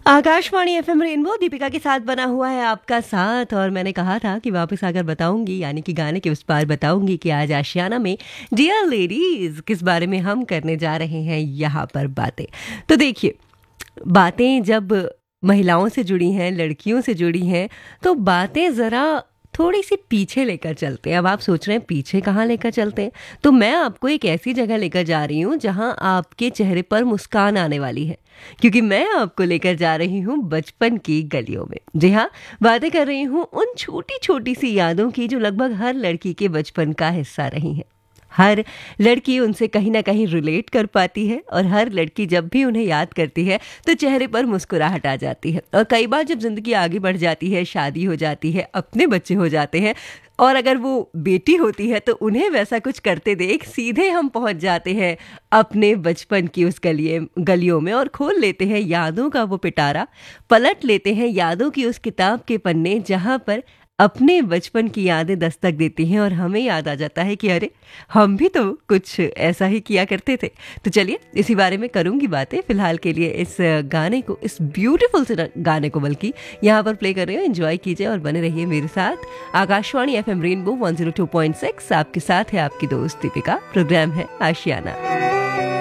Akashvani FM rainbow Deepika के साथ बना हुआ है आपका साथ। और मैंने कहा था कि वापस आकर बताऊंगी, यानी कि गाने के उस पार बताऊंगी कि आज आशियाना में डियर लेडीज किस बारे में हम करने जा रहे हैं यहाँ पर बातें। तो देखिए, बातें जब महिलाओं से जुड़ी हैं, लड़कियों से जुड़ी हैं, तो बातें ज़रा थोड़ी सी पीछे लेकर चलते हैं। अब आप सोच रहे हैं पीछे कहाँ लेकर चलते हैं, तो मैं आपको एक ऐसी जगह लेकर जा रही हूँ जहाँ आपके चेहरे पर मुस्कान आने वाली है, क्योंकि मैं आपको लेकर जा रही हूँ बचपन की गलियों में। जी हाँ, बातें कर रही हूँ उन छोटी छोटी सी यादों की जो लगभग हर लड़की के बचपन का हिस्सा रही हैं। हर लड़की उनसे कहीं ना कहीं रिलेट कर पाती है, और हर लड़की जब भी उन्हें याद करती है तो चेहरे पर मुस्कुराहट आ जाती है। और कई बार जब जिंदगी आगे बढ़ जाती है, शादी हो जाती है, अपने बच्चे हो जाते हैं, और अगर वो बेटी होती है तो उन्हें वैसा कुछ करते देख सीधे हम पहुंच जाते हैं अपने बचपन की उस गलियों में, और खोल लेते हैं यादों का वो पिटारा, पलट लेते हैं यादों की उस किताब के पन्ने जहां पर अपने बचपन की यादें दस्तक देती हैं, और हमें याद आ जाता है कि अरे, हम भी तो कुछ ऐसा ही किया करते थे। तो चलिए, इसी बारे में करूंगी बातें। फिलहाल के लिए इस गाने को, इस ब्यूटीफुल से गाने को बल्कि यहाँ पर प्ले कर रही हूँ। एंजॉय कीजिए और बने रहिए मेरे साथ। आकाशवाणी एफएम रेनबो 102.6 आपके साथ है आपकी दोस्त दीपिका। प्रोग्राम है आशियाना।